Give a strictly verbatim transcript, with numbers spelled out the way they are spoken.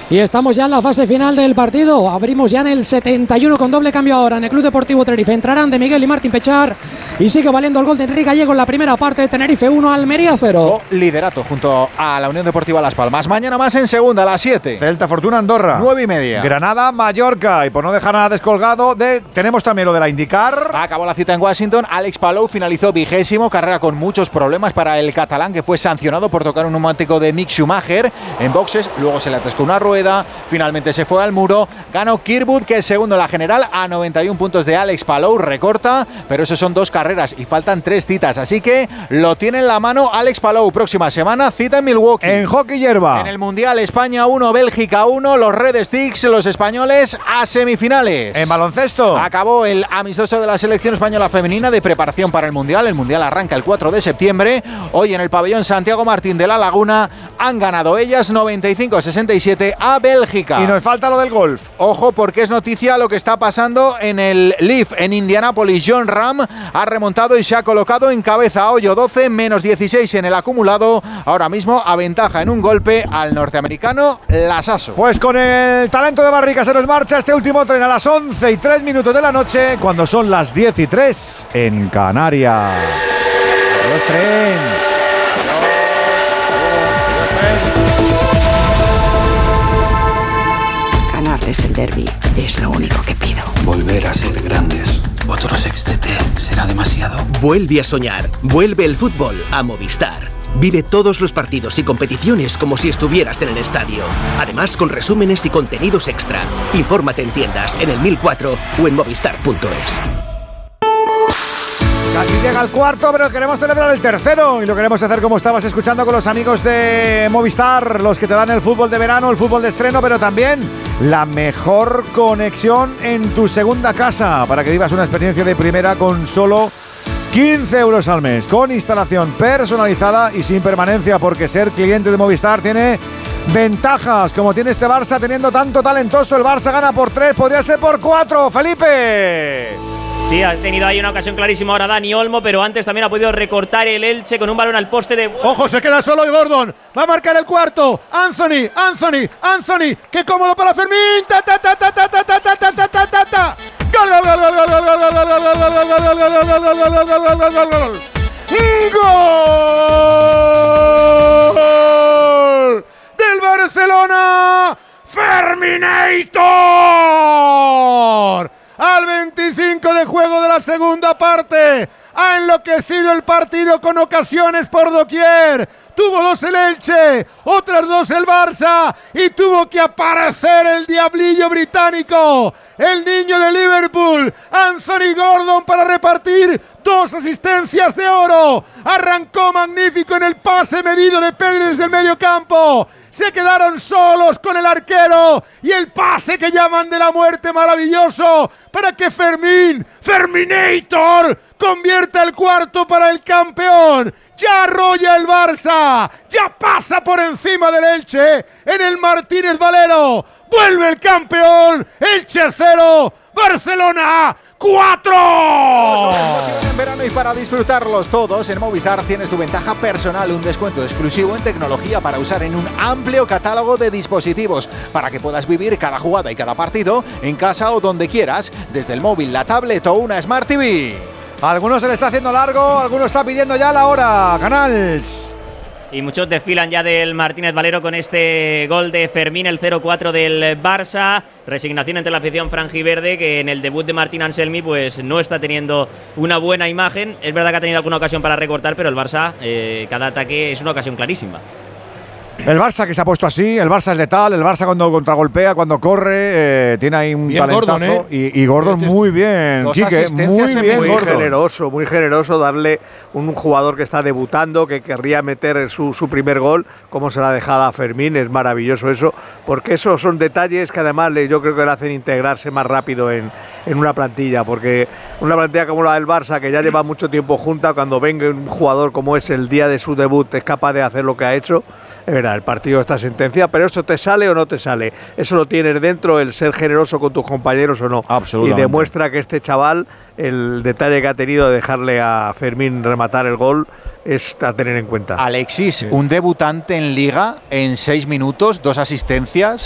Y estamos ya en la fase final del partido. Abrimos ya en el setenta y uno con doble cambio ahora en el Club Deportivo Tenerife. Entrarán de Miguel y Martín Pechar. Y sigue valiendo el gol de Enrique Gallego en la primera parte. Tenerife uno, Almería cero. Liderato junto a la Unión Deportiva Las Palmas. Mañana más en segunda a las siete. Celta Fortuna Andorra. nueve y media. Granada Mallorca. Y por no dejar nada descolgado, de, tenemos también lo de la IndyCar. Acabó la cita en Washington. Alex Palou finalizó vigésimo. Carrera con muchos problemas para el catalán, que fue sancionado por tocar un neumático de Mick Schumacher en boxes. Luego se le atascó una rueda. Finalmente se fue al muro. Ganó Kirkwood, que es segundo en la general, a noventa y uno puntos de Alex Palou. Recorta, pero eso son dos carreras y faltan tres citas. Así que lo tiene en la mano Alex Palou. Próxima semana, cita en Milwaukee. En hockey hierba. En el Mundial, España uno, Bélgica uno. Los Red Sticks, los españoles, a semifinales. En baloncesto. Acabó el amistoso de la selección española femenina de preparación para el Mundial. El Mundial arranca el cuatro de septiembre. Hoy en el pabellón Santiago Martín de La Laguna han ganado ellas noventa y cinco a sesenta y siete a Bélgica. Y nos falta lo del golf. Ojo, porque es noticia lo que está pasando en el Leaf en Indianápolis. Jon Rahm ha remontado y se ha colocado en cabeza. Hoyo doce, menos dieciséis en el acumulado. Ahora mismo aventaja en un golpe al norteamericano Lasasso. Pues con el talento de Barrica se nos marcha este último tren a las once y tres minutos de la noche, cuando son las diez y tres en Canarias. Adiós, tren. Ganarles el derbi es lo único que pido. Volver a ser grandes. Otro sextete será demasiado. Vuelve a soñar. Vuelve el fútbol a Movistar. Vive todos los partidos y competiciones como si estuvieras en el estadio. Además, con resúmenes y contenidos extra. Infórmate en tiendas, en el mil cuatro o en movistar punto es. Casi llega el cuarto, pero queremos celebrar el tercero. Y lo queremos hacer como estabas escuchando con los amigos de Movistar, los que te dan el fútbol de verano, el fútbol de estreno, pero también la mejor conexión en tu segunda casa, para que vivas una experiencia de primera con solo quince euros al mes, con instalación personalizada y sin permanencia, porque ser cliente de Movistar tiene ventajas, como tiene este Barça teniendo tanto talentoso. El Barça gana por tres, podría ser por cuatro. ¡Felipe! Sí, ha tenido ahí una ocasión clarísima ahora Dani Olmo, pero antes también ha podido recortar el Elche con un balón al poste de... ¡Ojo, se queda solo y Gordon! ¡Va a marcar el cuarto! ¡Anthony! ¡Anthony! ¡Anthony! ¡Qué cómodo para Fermín! ¡Ta, ta, ta, ta, ta, ta, ta, ta, ta, ta, ta, ta! ¡Gol, gol, gol, gol, gol, gol, gol, gol, gol, gol, gol! ¡Gol del Barcelona! ¡Ferminator! Al veinticinco de juego de la segunda parte, ha enloquecido el partido con ocasiones por doquier. Tuvo dos el Elche, otras dos el Barça y tuvo que aparecer el diablillo británico, el niño de Liverpool, Anthony Gordon, para repartir dos asistencias de oro. Arrancó magnífico en el pase medido de Pedri desde el medio campo. Se quedaron solos con el arquero y el pase que llaman de la muerte maravilloso para que Fermín, Ferminator, convierta el cuarto para el campeón. Ya arrolla el Barça, ya pasa por encima del Elche en el Martínez Valero. Vuelve el campeón, Elche cero, Barcelona cuatro. En verano y para disfrutarlos todos, en Movistar tienes tu ventaja personal, un descuento exclusivo en tecnología para usar en un amplio catálogo de dispositivos, para que puedas vivir cada jugada y cada partido en casa o donde quieras, desde el móvil, la tablet o una Smart T V. A algunos se le está haciendo largo, algunos está pidiendo ya la hora. Canals. Y muchos desfilan ya del Martínez Valero con este gol de Fermín, el cero cuatro del Barça. Resignación entre la afición franjiverde, que en el debut de Martín Anselmi pues no está teniendo una buena imagen. Es verdad que ha tenido alguna ocasión para recortar, pero el Barça, eh, cada ataque es una ocasión clarísima. El Barça que se ha puesto así, el Barça es letal, el Barça cuando contragolpea, cuando corre, eh, tiene ahí un bien talentazo. Gordon, ¿eh? y, y Gordon muy bien, Quique, muy bien, muy Gordon. generoso, muy generoso darle un jugador que está debutando, que querría meter su, su primer gol, como se la ha dejado a Fermín. Es maravilloso eso, porque esos son detalles que además le, yo creo que le hacen integrarse más rápido en, en una plantilla, porque una plantilla como la del Barça, que ya lleva mucho tiempo junta, cuando venga un jugador como es el día de su debut, es capaz de hacer lo que ha hecho. Es verdad, el partido está sentencia, pero eso te sale o no te sale. Eso lo tienes dentro, el ser generoso con tus compañeros o no. Absolutamente. Y demuestra que este chaval, el detalle que ha tenido de dejarle a Fermín rematar el gol, es a tener en cuenta. Alexis, sí. Un debutante en Liga en seis minutos, dos asistencias.